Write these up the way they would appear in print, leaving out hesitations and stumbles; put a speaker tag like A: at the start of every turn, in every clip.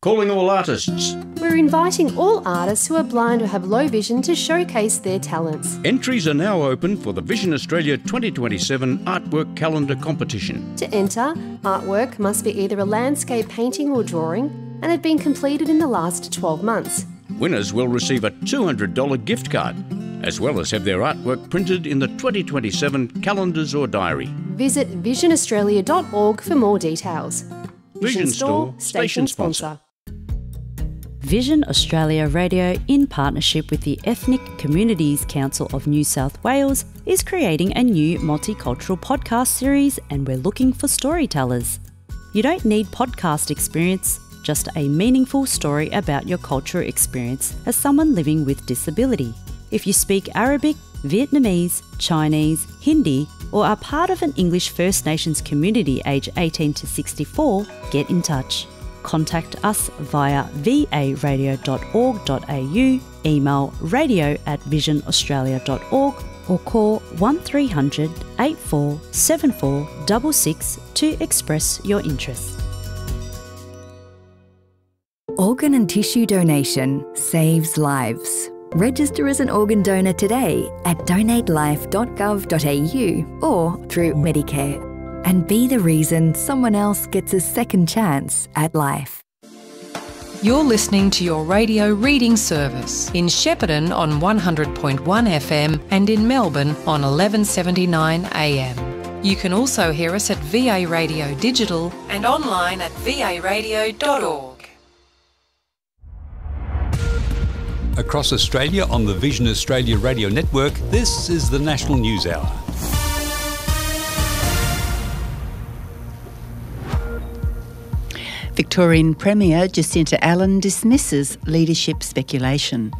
A: calling all artists.
B: We're inviting all artists who are blind or have low vision to showcase their talents.
A: Entries are now open for the Vision Australia 2027 Artwork Calendar Competition.
B: To enter, artwork must be either a landscape painting or drawing and have been completed in the last 12 months.
A: Winners will receive a $200 gift card, as well as have their artwork printed in the 2027 calendars or diary.
B: Visit visionaustralia.org for more details.
A: Vision Store, station sponsor.
C: Vision Australia Radio, in partnership with the Ethnic Communities Council of New South Wales, is creating a new multicultural podcast series, and we're looking for storytellers. You don't need podcast experience, just a meaningful story about your cultural experience as someone living with disability. If you speak Arabic, Vietnamese, Chinese, Hindi, or are part of an English First Nations community aged 18 to 64, get in touch. Contact us via varadio.org.au, email radio@visionaustralia.org, or call 1300 8474 66 to express your interest.
D: Organ and tissue donation saves lives. Register as an organ donor today at donatelife.gov.au or through Medicare, and be the reason someone else gets a second chance at life.
E: You're listening to your radio reading service in Shepparton on 100.1 FM and in Melbourne on 1179 AM. You can also hear us at VA Radio Digital and online at varadio.org.
F: Across Australia on the Vision Australia Radio Network, this is the National News Hour.
G: Victorian Premier Jacinta Allan dismisses leadership speculation.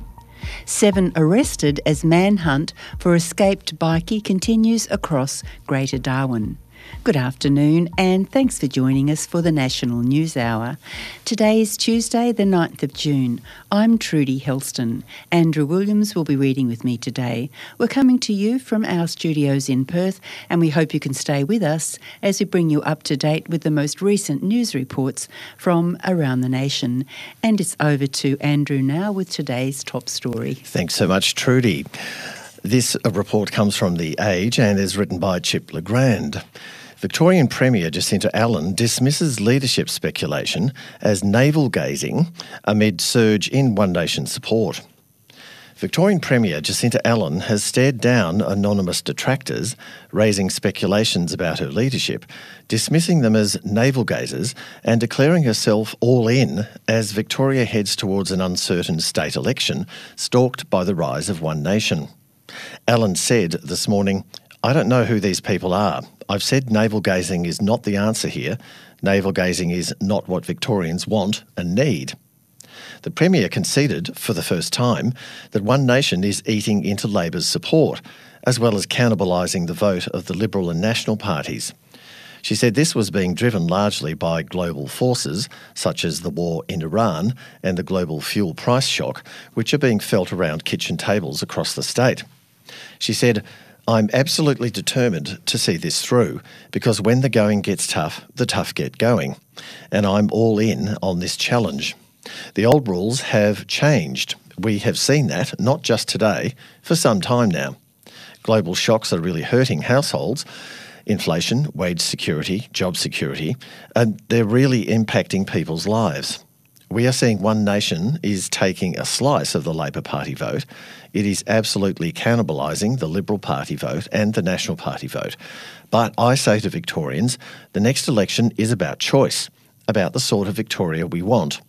G: 7 arrested as manhunt for escaped bikie continues across Greater Darwin. Good afternoon, and thanks for joining us for the National News Hour. Today is Tuesday, the 9th of June. I'm Trudy Helston. Andrew Williams will be reading with me today. We're coming to you from our studios in Perth, and we hope you can stay with us as we bring you up to date with the most recent news reports from around the nation. And it's over to Andrew now with today's top story.
H: Thanks so much, Trudy. This report comes from The Age and is written by Chip Legrand. Victorian Premier Jacinta Allan dismisses leadership speculation as navel-gazing amid surge in One Nation support. Victorian Premier Jacinta Allan has stared down anonymous detractors raising speculations about her leadership, dismissing them as navel-gazers and declaring herself all in as Victoria heads towards an uncertain state election stalked by the rise of One Nation. Allan said this morning, "I don't know who these people are. I've said navel-gazing is not the answer here. Navel-gazing is not what Victorians want and need." The Premier conceded, for the first time, that One Nation is eating into Labor's support, as well as cannibalising the vote of the Liberal and National parties. She said this was being driven largely by global forces, such as the war in Iran and the global fuel price shock, which are being felt around kitchen tables across the state. She said, "I'm absolutely determined to see this through, because when the going gets tough, the tough get going. And I'm all in on this challenge. The old rules have changed. We have seen that, not just today, for some time now. Global shocks are really hurting households. Inflation, wage security, job security, and they're really impacting people's lives. We are seeing One Nation is taking a slice of the Labor Party vote. It is absolutely cannibalising the Liberal Party vote and the National Party vote. But I say to Victorians, the next election is about choice, about the sort of Victoria we want.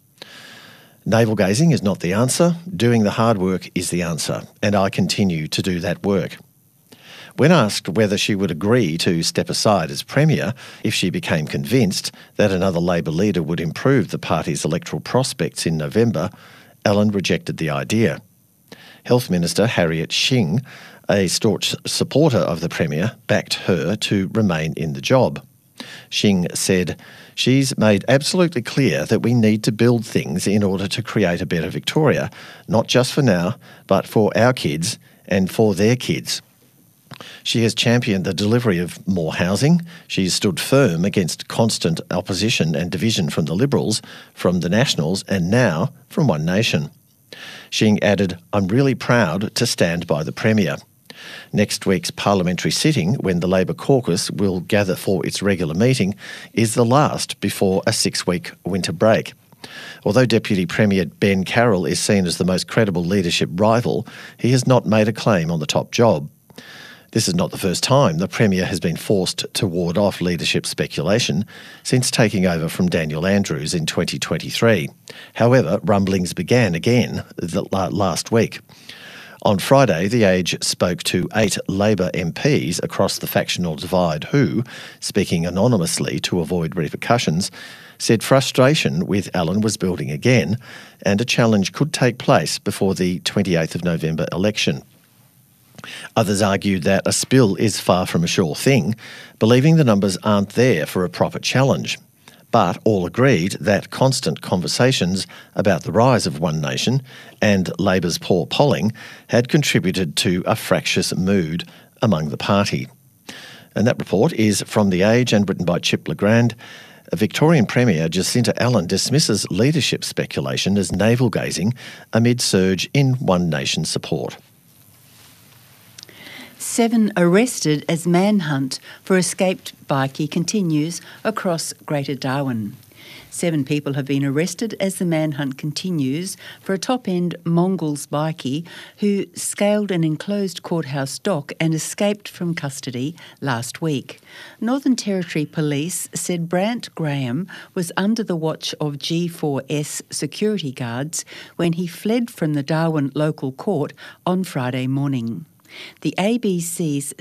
H: Navel-gazing is not the answer. Doing the hard work is the answer, and I continue to do that work." When asked whether she would agree to step aside as Premier if she became convinced that another Labor leader would improve the party's electoral prospects in November, Allan rejected the idea. Health Minister Harriet Shing, a staunch supporter of the Premier, backed her to remain in the job. Shing said, "She's made absolutely clear that we need to build things in order to create a better Victoria, not just for now, but for our kids and for their kids." She has championed the delivery of more housing. She has stood firm against constant opposition and division from the Liberals, from the Nationals, and now from One Nation. Xing added, "I'm really proud to stand by the Premier." Next week's parliamentary sitting, when the Labor caucus will gather for its regular meeting, is the last before a 6-week winter break. Although Deputy Premier Ben Carroll is seen as the most credible leadership rival, he has not made a claim on the top job. This is not the first time the Premier has been forced to ward off leadership speculation since taking over from Daniel Andrews in 2023. However, rumblings began again last week. On Friday, The Age spoke to 8 Labor MPs across the factional divide who, speaking anonymously to avoid repercussions, said frustration with Allan was building again and a challenge could take place before the 28th of November election. Others argued that a spill is far from a sure thing, believing the numbers aren't there for a proper challenge. But all agreed that constant conversations about the rise of One Nation and Labor's poor polling had contributed to a fractious mood among the party. And that report is from The Age and written by Chip Legrand. Victorian Premier Jacinta Allan dismisses leadership speculation as navel-gazing amid surge in One Nation support.
G: 7 arrested as manhunt for escaped bikie continues across Greater Darwin. 7 people have been arrested as the manhunt continues for a top-end Mongols bikie who scaled an enclosed courthouse dock and escaped from custody last week. Northern Territory Police said Brant Graham was under the watch of G4S security guards when he fled from the Darwin local court on Friday morning. The ABC's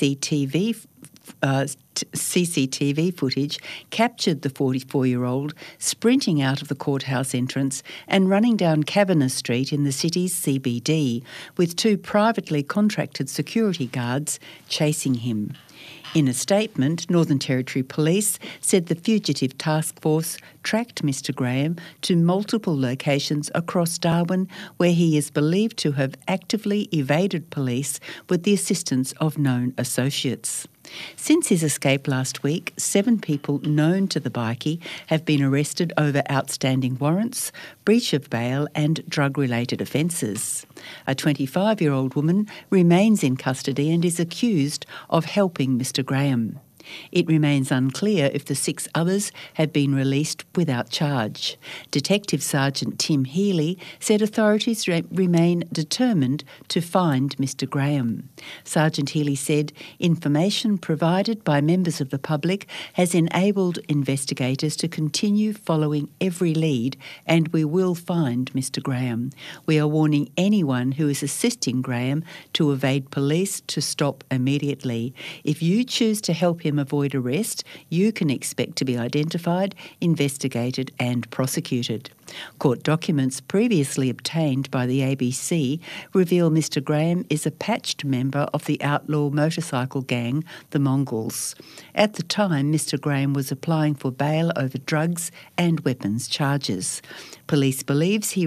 G: CCTV footage captured the 44-year-old sprinting out of the courthouse entrance and running down Kavanagh Street in the city's CBD, with 2 privately contracted security guards chasing him. In a statement, Northern Territory Police said the fugitive task force tracked Mr Graham to multiple locations across Darwin where he is believed to have actively evaded police with the assistance of known associates. Since his escape last week, 7 people known to the bikie have been arrested over outstanding warrants, breach of bail and drug-related offences. A 25-year-old woman remains in custody and is accused of helping Mr Graham. It remains unclear if the 6 others have been released without charge. Detective Sergeant Tim Healy said authorities remain determined to find Mr Graham. Sergeant Healy said information provided by members of the public has enabled investigators to continue following every lead, and we will find Mr Graham. We are warning anyone who is assisting Graham to evade police to stop immediately. If you choose to help him avoid arrest, you can expect to be identified, investigated and prosecuted. Court documents previously obtained by the ABC reveal Mr Graham is a patched member of the outlaw motorcycle gang, the Mongols. At the time, Mr Graham was applying for bail over drugs and weapons charges. Police believe he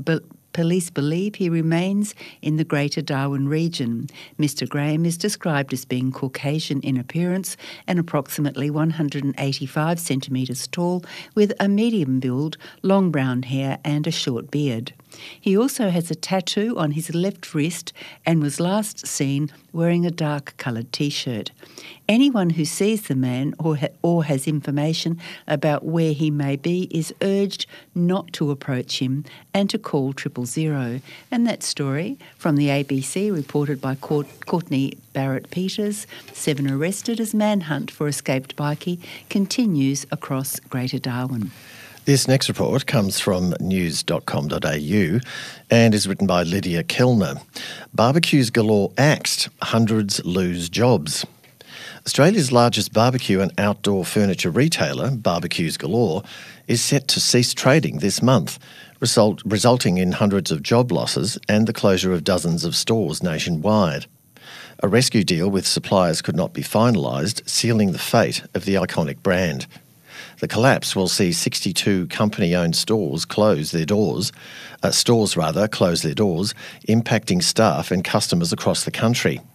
G: remains in the Greater Darwin region. Mr Graham is described as being Caucasian in appearance and approximately 185 centimetres tall, with a medium build, long brown hair and a short beard. He also has a tattoo on his left wrist and was last seen wearing a dark-coloured T-shirt. Anyone who sees the man or has information about where he may be is urged not to approach him and to call 000. And that story from the ABC, reported by Courtney Barrett-Peters, 7 arrested as manhunt for escaped bikie, continues across Greater Darwin.
H: This next report comes from news.com.au and is written by Lydia Kellner. Barbecues galore axed, hundreds lose jobs. Australia's largest barbecue and outdoor furniture retailer, Barbecues Galore, is set to cease trading this month, resulting in hundreds of job losses and the closure of dozens of stores nationwide. A rescue deal with suppliers could not be finalised, sealing the fate of the iconic brand. The collapse will see 62 company-owned stores close their doors, impacting staff and customers across the country.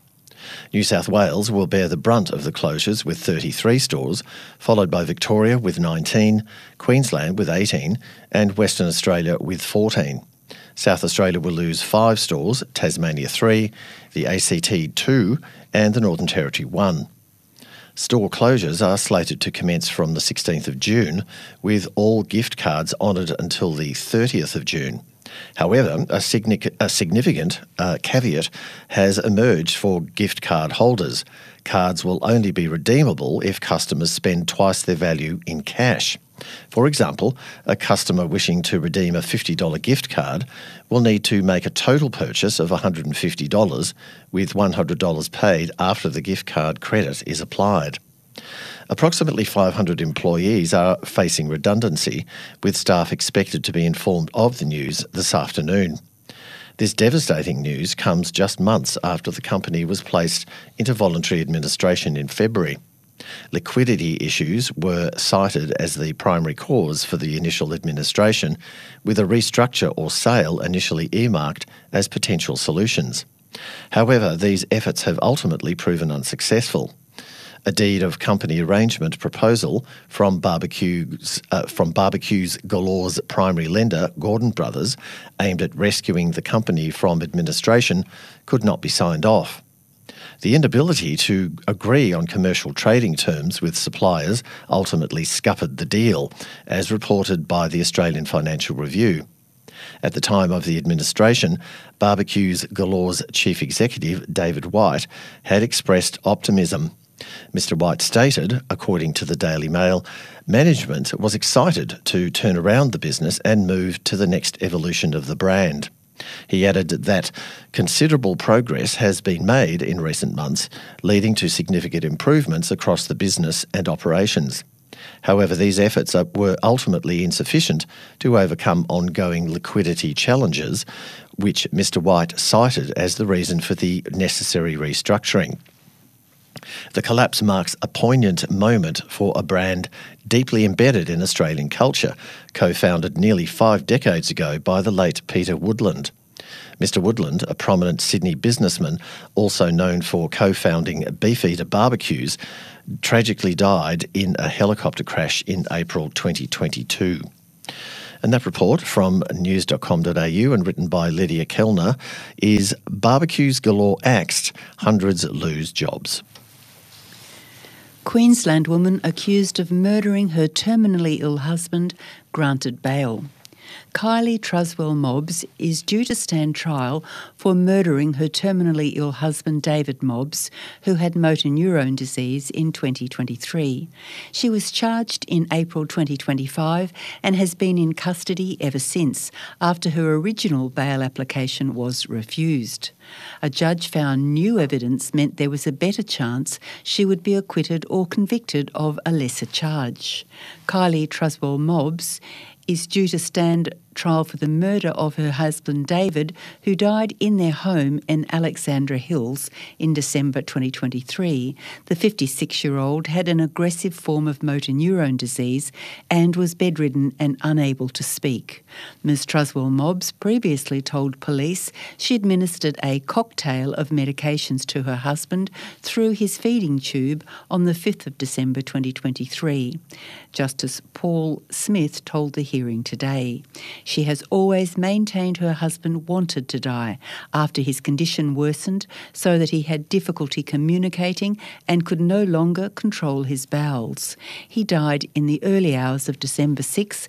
H: New South Wales will bear the brunt of the closures with 33 stores, followed by Victoria with 19, Queensland with 18 and Western Australia with 14. South Australia will lose 5 stores, Tasmania 3, the ACT 2 and the Northern Territory 1. Store closures are slated to commence from the 16th of June, with all gift cards honoured until the 30th of June. However, a significant caveat has emerged for gift card holders. Cards will only be redeemable if customers spend twice their value in cash. For example, a customer wishing to redeem a $50 gift card will need to make a total purchase of $150, with $100 paid after the gift card credit is applied. Approximately 500 employees are facing redundancy, with staff expected to be informed of the news this afternoon. This devastating news comes just months after the company was placed into voluntary administration in February. Liquidity issues were cited as the primary cause for the initial administration, with a restructure or sale initially earmarked as potential solutions. However, these efforts have ultimately proven unsuccessful. A deed of company arrangement proposal from Barbecues Galore's primary lender, Gordon Brothers, aimed at rescuing the company from administration, could not be signed off. The inability to agree on commercial trading terms with suppliers ultimately scuppered the deal, as reported by the Australian Financial Review. At the time of the administration, Barbecues Galore's chief executive, David White, had expressed optimism. Mr. White stated, according to the Daily Mail, management was excited to turn around the business and move to the next evolution of the brand. He added that considerable progress has been made in recent months, leading to significant improvements across the business and operations. However, these efforts were ultimately insufficient to overcome ongoing liquidity challenges, which Mr. White cited as the reason for the necessary restructuring. The collapse marks a poignant moment for a brand deeply embedded in Australian culture, co-founded nearly 5 decades ago by the late Peter Woodland. Mr. Woodland, a prominent Sydney businessman, also known for co-founding Beefeater Barbecues, tragically died in a helicopter crash in April 2022. And that report from news.com.au and written by Lydia Kellner is Barbecues Galore axed, hundreds lose jobs.
G: Queensland woman accused of murdering her terminally ill husband granted bail. Kylie Truswell-Mobbs is due to stand trial for murdering her terminally ill husband David Mobbs, who had motor neurone disease in 2023. She was charged in April 2025 and has been in custody ever since, after her original bail application was refused. A judge found new evidence meant there was a better chance she would be acquitted or convicted of a lesser charge. Kylie Truswell-Mobbs is due to stand trial for the murder of her husband David, who died in their home in Alexandra Hills in December 2023. The 56-year-old had an aggressive form of motor neurone disease and was bedridden and unable to speak. Ms. Truswell-Mobbs previously told police she administered a cocktail of medications to her husband through his feeding tube on the 5th of December 2023. Justice Paul Smith told the hearing today. She has always maintained her husband wanted to die after his condition worsened so that he had difficulty communicating and could no longer control his bowels. He died in the early hours of December 6,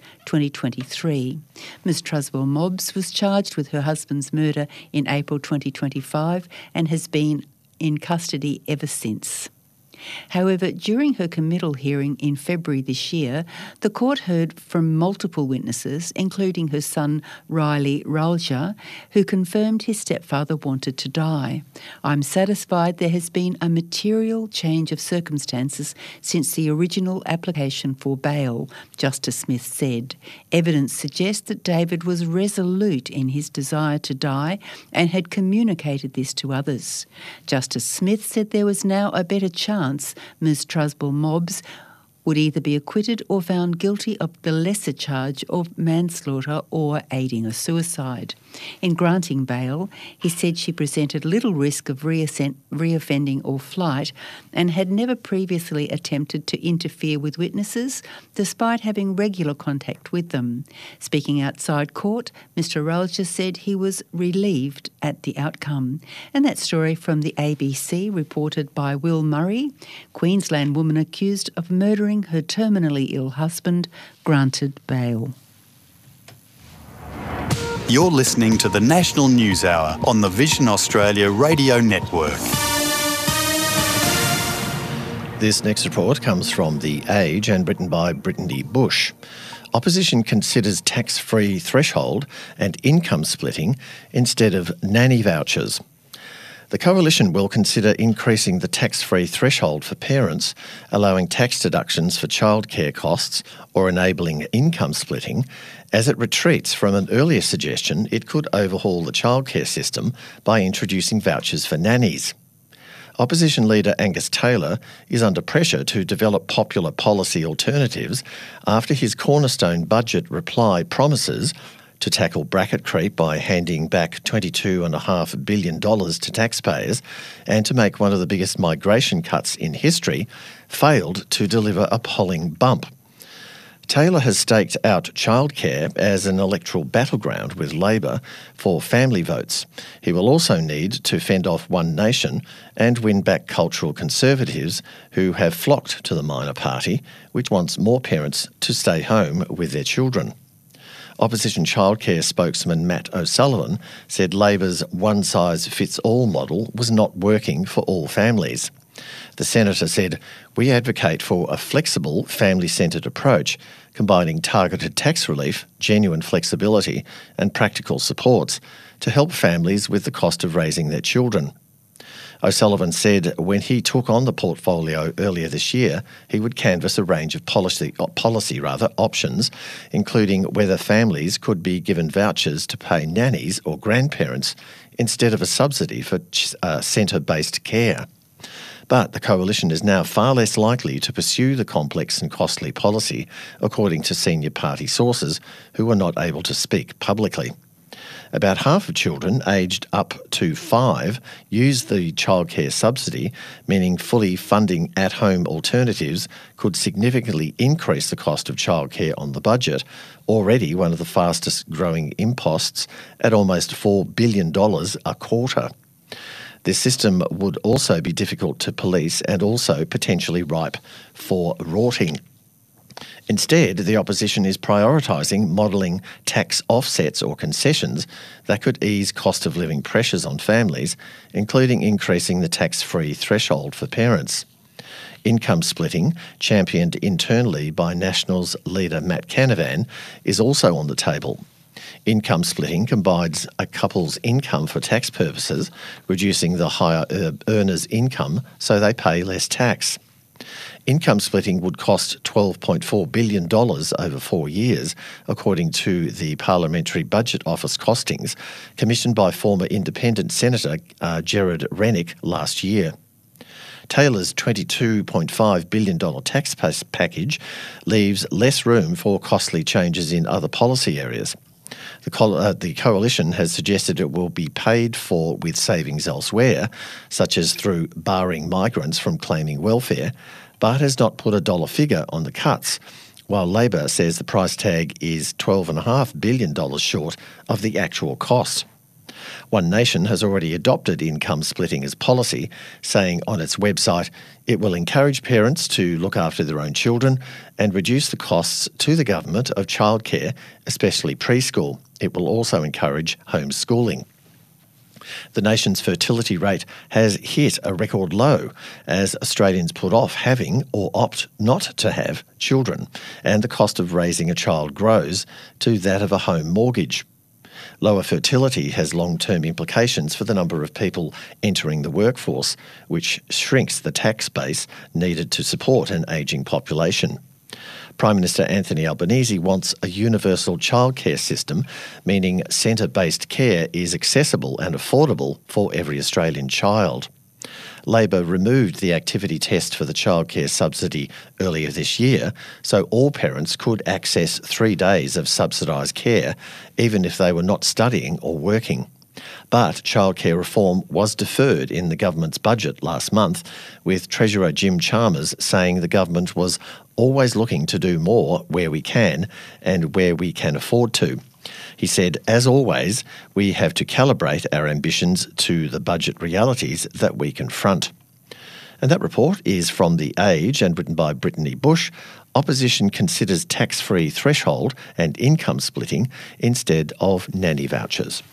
G: 2023. Ms. Truswell-Mobbs was charged with her husband's murder in April 2025 and has been in custody ever since. However, during her committal hearing in February this year, the court heard from multiple witnesses, including her son Riley Ralja, who confirmed his stepfather wanted to die. "I'm satisfied there has been a material change of circumstances since the original application for bail," Justice Smith said. "Evidence suggests that David was resolute in his desire to die and had communicated this to others." Justice Smith said there was now a better chance Ms. Truswell-Mobbs would either be acquitted or found guilty of the lesser charge of manslaughter or aiding a suicide. In granting bail, he said she presented little risk of reoffending or flight and had never previously attempted to interfere with witnesses, despite having regular contact with them. Speaking outside court, Mr Rolger said he was relieved at the outcome. And that story from the ABC, reported by Will Murray. Queensland woman accused of murdering her terminally ill husband, granted bail.
I: You're listening to the National News Hour on the Vision Australia Radio Network.
H: This next report comes from The Age and written by Brittany Bush. Opposition considers tax-free threshold and income splitting instead of nanny vouchers. The Coalition will consider increasing the tax-free threshold for parents, allowing tax deductions for childcare costs or enabling income splitting, as it retreats from an earlier suggestion it could overhaul the childcare system by introducing vouchers for nannies. Opposition leader Angus Taylor is under pressure to develop popular policy alternatives after his cornerstone budget reply promises to tackle bracket creep by handing back $22.5 billion to taxpayers and to make one of the biggest migration cuts in history, failed to deliver a polling bump. Taylor has staked out childcare as an electoral battleground with Labor for family votes. He will also need to fend off One Nation and win back cultural conservatives who have flocked to the minor party, which wants more parents to stay home with their children. Opposition childcare spokesman Matt O'Sullivan said Labor's one-size-fits-all model was not working for all families. The senator said, "We advocate for a flexible, family-centred approach, combining targeted tax relief, genuine flexibility and practical supports to help families with the cost of raising their children." O'Sullivan said when he took on the portfolio earlier this year, he would canvass a range of policy options, including whether families could be given vouchers to pay nannies or grandparents instead of a subsidy for centre-based care. But the Coalition is now far less likely to pursue the complex and costly policy, according to senior party sources who were not able to speak publicly. About half of children aged up to 5 use the childcare subsidy, meaning fully funding at-home alternatives could significantly increase the cost of childcare on the budget, already one of the fastest growing imposts at almost $4 billion a quarter. This system would also be difficult to police and also potentially ripe for rorting. Instead, the opposition is prioritising modelling tax offsets or concessions that could ease cost of living pressures on families, including increasing the tax-free threshold for parents. Income splitting, championed internally by Nationals leader Matt Canavan, is also on the table. Income splitting combines a couple's income for tax purposes, reducing the higher earner's income so they pay less tax. Income splitting would cost $12.4 billion over 4 years, according to the Parliamentary Budget Office costings, commissioned by former Independent Senator Gerard Rennick last year. Taylor's $22.5 billion tax package leaves less room for costly changes in other policy areas. The Coalition has suggested it will be paid for with savings elsewhere, such as through barring migrants from claiming welfare, but has not put a dollar figure on the cuts, while Labor says the price tag is $12.5 billion short of the actual cost. One Nation has already adopted income splitting as policy, saying on its website it will encourage parents to look after their own children and reduce the costs to the government of childcare, especially preschool. It will also encourage homeschooling. The nation's fertility rate has hit a record low as Australians put off having or opt not to have children, and the cost of raising a child grows to that of a home mortgage. Lower fertility has long-term implications for the number of people entering the workforce, which shrinks the tax base needed to support an ageing population. Prime Minister Anthony Albanese wants a universal childcare system, meaning centre-based care is accessible and affordable for every Australian child. Labor removed the activity test for the childcare subsidy earlier this year, so all parents could access 3 days of subsidised care, even if they were not studying or working. But childcare reform was deferred in the government's budget last month, with Treasurer Jim Chalmers saying the government was always looking to do more where we can and where we can afford to. He said, as always, we have to calibrate our ambitions to the budget realities that we confront. And that report is from The Age and written by Brittany Bush. Opposition considers tax-free threshold and income splitting instead of nanny vouchers.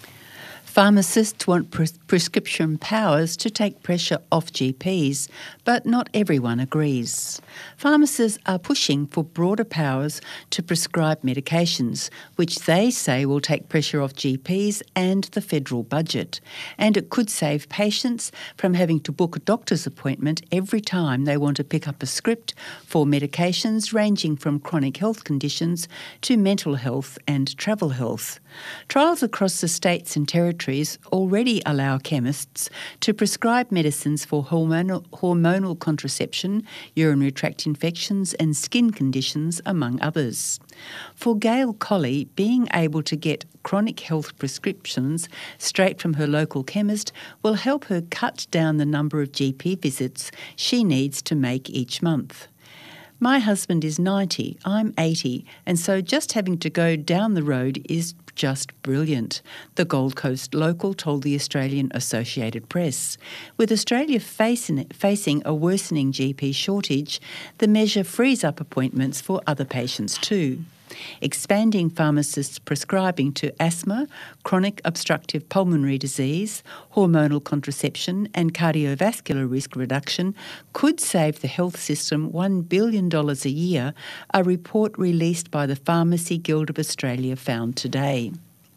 G: Pharmacists want prescription powers to take pressure off GPs, but not everyone agrees. Pharmacists are pushing for broader powers to prescribe medications, which they say will take pressure off GPs and the federal budget. And it could save patients from having to book a doctor's appointment every time they want to pick up a script for medications ranging from chronic health conditions to mental health and travel health. Trials across the states and territories already allow chemists to prescribe medicines for hormonal contraception, urinary tract infections and skin conditions, among others. For Gail Colley, being able to get chronic health prescriptions straight from her local chemist will help her cut down the number of GP visits she needs to make each month. My husband is 90, I'm 80, and so just having to go down the road is just brilliant, the Gold Coast local told the Australian Associated Press. With Australia facing a worsening GP shortage, the measure frees up appointments for other patients too. Expanding pharmacists' prescribing to asthma, chronic obstructive pulmonary disease, hormonal contraception and cardiovascular risk reduction could save the health system $1 billion a year, a report released by the Pharmacy Guild of Australia found today.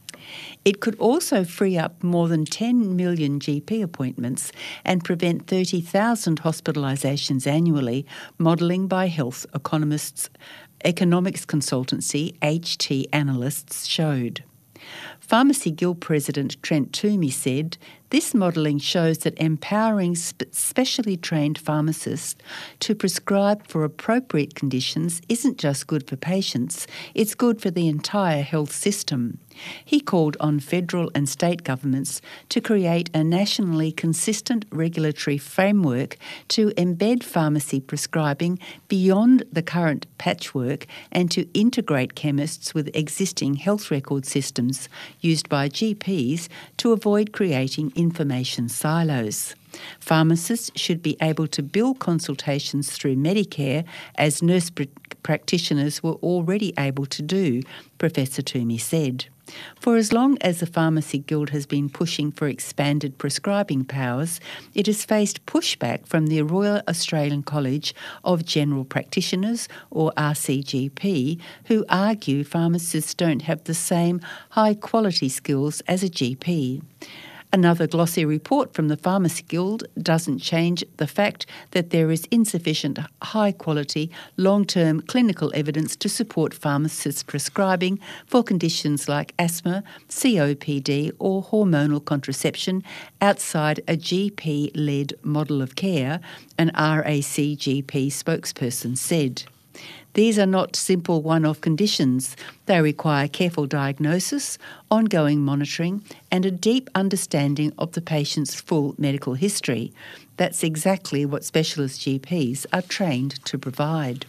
G: It could also free up more than 10 million GP appointments and prevent 30,000 hospitalisations annually, modelling by health economics consultancy HT Analysts showed. Pharmacy Guild President Trent Toomey said, "This modelling shows that empowering specially trained pharmacists to prescribe for appropriate conditions isn't just good for patients, it's good for the entire health system." He called on federal and state governments to create a nationally consistent regulatory framework to embed pharmacy prescribing beyond the current patchwork and to integrate chemists with existing health record systems used by GPs to avoid creating information silos. Pharmacists should be able to bill consultations through Medicare, as nurse practitioners were already able to do, Professor Toomey said. For as long as the Pharmacy Guild has been pushing for expanded prescribing powers, it has faced pushback from the Royal Australian College of General Practitioners, or RCGP, who argue pharmacists don't have the same high-quality skills as a GP. Another glossy report from the Pharmacy Guild doesn't change the fact that there is insufficient high-quality, long-term clinical evidence to support pharmacists prescribing for conditions like asthma, COPD or hormonal contraception outside a GP-led model of care, an RACGP spokesperson said. These are not simple one-off conditions. They require careful diagnosis, ongoing monitoring, and a deep understanding of the patient's full medical history. That's exactly what specialist GPs are trained to provide.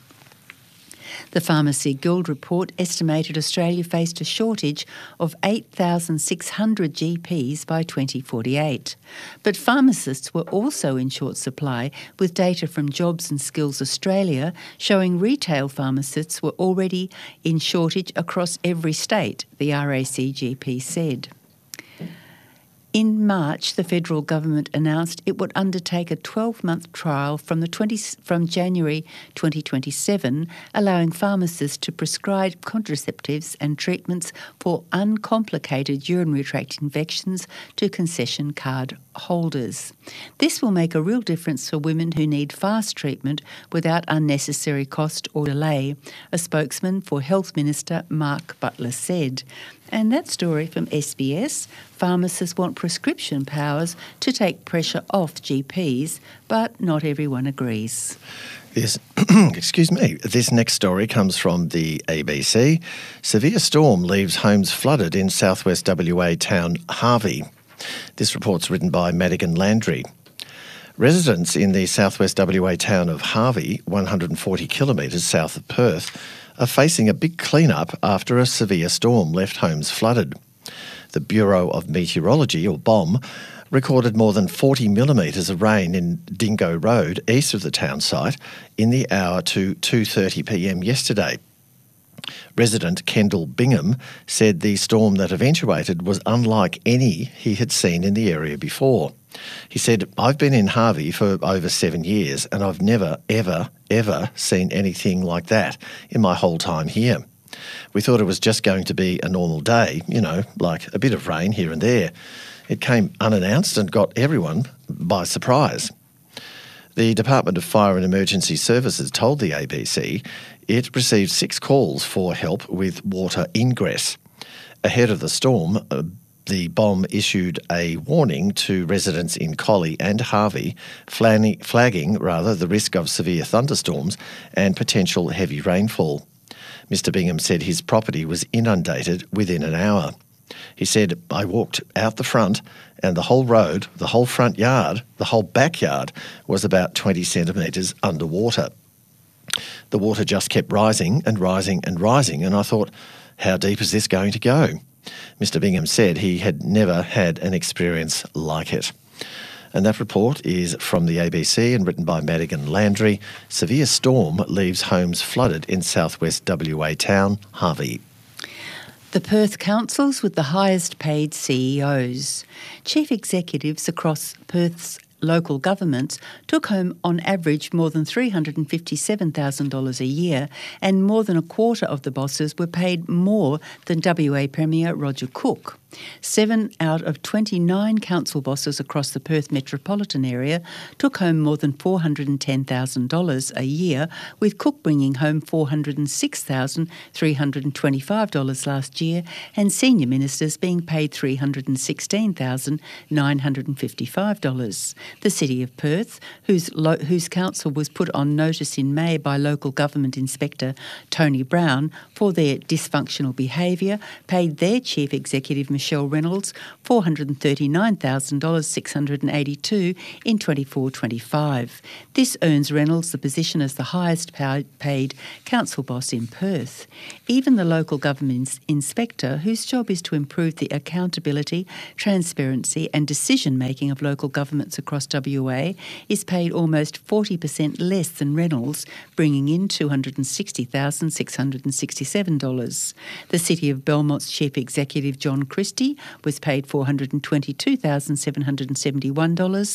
G: The Pharmacy Guild report estimated Australia faced a shortage of 8,600 GPs by 2048. But pharmacists were also in short supply, with data from Jobs and Skills Australia showing retail pharmacists were already in shortage across every state, the RACGP said. In March, the federal government announced it would undertake a 12-month trial from January 2027, allowing pharmacists to prescribe contraceptives and treatments for uncomplicated urinary tract infections to concession card holders. This will make a real difference for women who need fast treatment without unnecessary cost or delay, a spokesman for Health Minister Mark Butler said. And that story from SBS, pharmacists want prescription powers to take pressure off GPs, but not everyone agrees.
H: This next story comes from the ABC. Severe storm leaves homes flooded in southwest WA town Harvey. This report's written by Madigan Landry. Residents in the southwest WA town of Harvey, 140 kilometres south of Perth, are facing a big clean-up after a severe storm left homes flooded. The Bureau of Meteorology, or BOM, recorded more than 40 millimetres of rain in Dingo Road, east of the town site, in the hour to 2:30 p.m. yesterday. Resident Kendall Bingham said the storm that eventuated was unlike any he had seen in the area before. He said, "I've been in Harvey for over 7 years and I've never, ever seen anything like that in my whole time here. We thought it was just going to be a normal day, like a bit of rain here and there. It came unannounced and got everyone by surprise." The Department of Fire and Emergency Services told the ABC it received 6 calls for help with water ingress. Ahead of the storm, the BOM issued a warning to residents in Collie and Harvey, flagging the risk of severe thunderstorms and potential heavy rainfall. Mr. Bingham said his property was inundated within an hour. He said, "I walked out the front and the whole road, the whole front yard, the whole backyard was about 20 centimetres underwater. The water just kept rising and rising and rising, and I thought, how deep is this going to go?" Mr. Bingham said he had never had an experience like it. And that report is from the ABC and written by Madigan Landry. Severe storm leaves homes flooded in southwest WA town Harvey.
G: The Perth councils with the highest paid CEOs. Chief executives across Perth's local governments took home on average more than $357,000 a year, and more than a quarter of the bosses were paid more than WA Premier Roger Cook. 7 out of 29 council bosses across the Perth metropolitan area took home more than $410,000 a year, with Cook bringing home $406,325 last year, and senior ministers being paid $316,955. The City of Perth, whose council was put on notice in May by local government inspector Tony Brown for their dysfunctional behaviour, paid their chief executive Michelle Reynolds $439,682 in 24-25. This earns Reynolds the position as the highest paid council boss in Perth. Even the local government inspector, whose job is to improve the accountability, transparency and decision-making of local governments across WA, is paid almost 40% less than Reynolds, bringing in $260,667. The City of Belmont's chief executive John Christie was paid $422,771,